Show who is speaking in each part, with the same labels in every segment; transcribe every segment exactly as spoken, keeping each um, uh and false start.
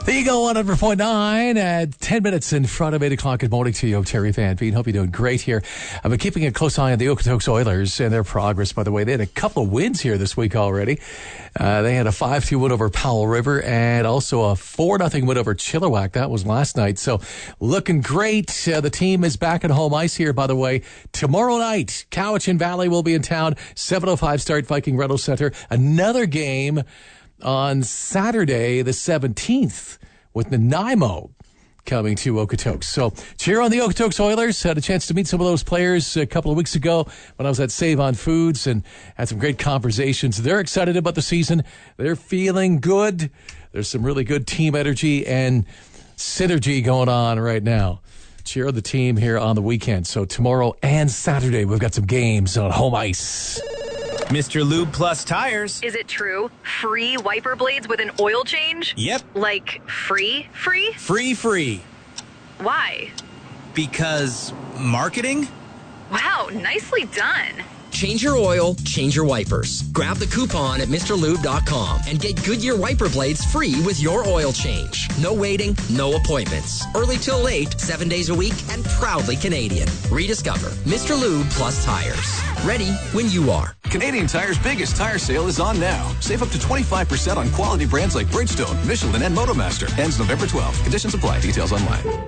Speaker 1: The Eagle one hundred point nine at ten minutes in front of eight o'clock. Good morning to you. I'm Terry Van Veen. Hope you're doing great here. I've been keeping a close eye on the Okotoks Oilers and their progress, by the way. They had a couple of wins here this week already. Uh, they had a five two win over Powell River and also a four nothing win over Chilliwack. That was last night. So looking great. Uh, the team is back at home ice here, by the way. Tomorrow night, Cowichan Valley will be in town. seven oh five start, Viking Rental Center. Another game on Saturday, the seventeenth, with Nanaimo coming to Okotoks. So cheer on the Okotoks Oilers. Had a chance to meet some of those players a couple of weeks ago when I was at Save on Foods and had some great conversations. They're excited about the season. They're feeling good. There's some really good team energy and synergy going on right now. Cheer on the team here on the weekend. So tomorrow and Saturday, we've got some games on home ice.
Speaker 2: Mister Lube Plus Tires.
Speaker 3: Is it true? Free wiper blades with an oil change?
Speaker 2: Yep.
Speaker 3: Like free, free?
Speaker 2: Free, free.
Speaker 3: Why?
Speaker 2: Because marketing?
Speaker 3: Wow, nicely done.
Speaker 4: Change your oil, change your wipers. Grab the coupon at Mr Lube dot com and get Goodyear wiper blades free with your oil change. No waiting, no appointments. Early till late, seven days a week, and proudly Canadian. Rediscover Mister Lube Plus Tires. Ready when you are.
Speaker 5: Canadian Tire's biggest tire sale is on now. Save up to twenty-five percent on quality brands like Bridgestone, Michelin, and Motomaster. Ends November twelfth. Conditions apply. Details online.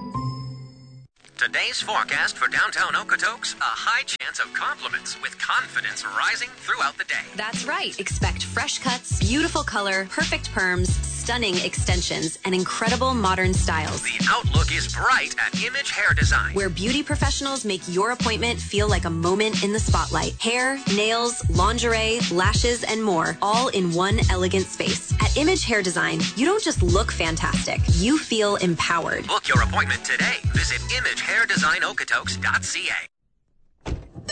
Speaker 6: Today's forecast for downtown Okotoks, a high chance of compliments with confidence rising throughout the day.
Speaker 7: That's right. Expect fresh cuts, beautiful color, perfect perms, stunning extensions, and incredible modern styles.
Speaker 6: The outlook is bright at Image Hair Design,
Speaker 7: where beauty professionals make your appointment feel like a moment in the spotlight. Hair, nails, lingerie, lashes, and more, all in one elegant space. At Image Hair Design, you don't just look fantastic, you feel empowered.
Speaker 6: Book your appointment today. Visit image hair design okotoks dot c a.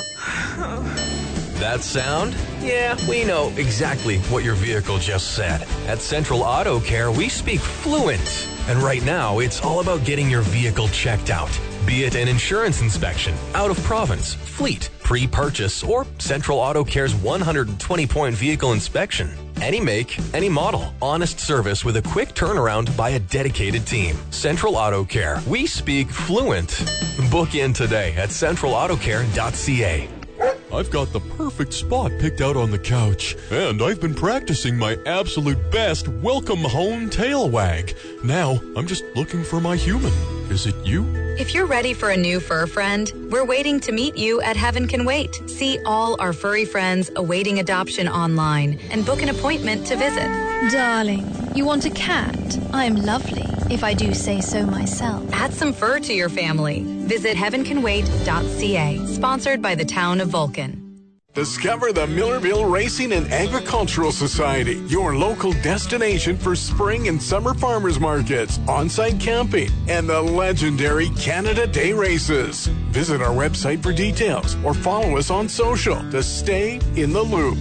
Speaker 8: That sound? Yeah, we know exactly what your vehicle just said. At Central Auto Care, we speak fluent. And right now, it's all about getting your vehicle checked out. Be it an insurance inspection, out of province, fleet, pre-purchase, or Central Auto Care's one hundred twenty point vehicle inspection. Any make, any model. Honest service with a quick turnaround by a dedicated team. Central Auto Care. We speak fluent. Book in today at central auto care dot c a.
Speaker 9: I've got the perfect spot picked out on the couch, and I've been practicing my absolute best welcome home tail wag. Now, I'm just looking for my human. Is it you?
Speaker 10: If you're ready for a new fur friend, we're waiting to meet you at Heaven Can Wait. See all our furry friends awaiting adoption online and book an appointment to visit.
Speaker 11: Darling, you want a cat? I'm lovely, if I do say so myself.
Speaker 10: Add some fur to your family. Visit heaven can wait dot c a, sponsored by the town of Vulcan.
Speaker 12: Discover the Millerville Racing and Agricultural Society, your local destination for spring and summer farmers markets, on-site camping, and the legendary Canada Day races. Visit our website for details or follow us on social to stay in the loop.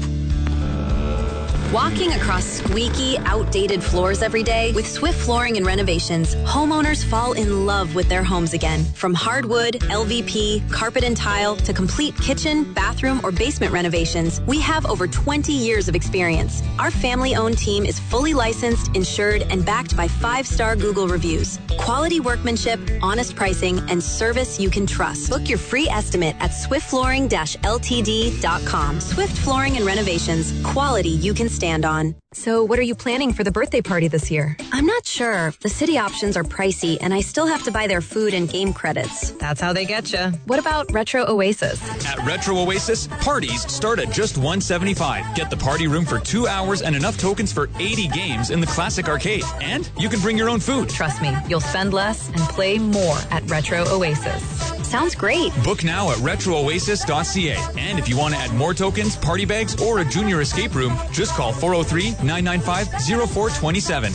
Speaker 7: Walking across squeaky, outdated floors every day, with Swift Flooring and Renovations, homeowners fall in love with their homes again. From hardwood, L V P, carpet and tile, to complete kitchen, bathroom, or basement renovations, we have over twenty years of experience. Our family-owned team is fully licensed, insured, and backed by five-star Google reviews. Quality workmanship, honest pricing, and service you can trust. Book your free estimate at swift flooring dash l t d dot com. Swift Flooring and Renovations, quality you can stand on.
Speaker 10: So what are you planning for the birthday party this year?
Speaker 7: I'm not sure. The city options are pricey, and I still have to buy their food and game credits.
Speaker 10: That's how they get you. What about Retro Oasis?
Speaker 13: At Retro Oasis, parties start at just one hundred seventy-five dollars. Get the party room for two hours and enough tokens for eighty games in the classic arcade. And you can bring your own food.
Speaker 10: Trust me, you'll spend less and play more at Retro Oasis.
Speaker 7: Sounds great.
Speaker 13: Book now at retro oasis dot c a. And if you want to add more tokens, party bags, or a junior escape room, just call four oh three, nine nine five, oh four two seven.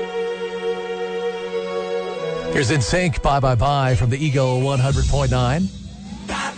Speaker 1: Here's In Sync, Bye Bye Bye from the Eagle one hundred point nine.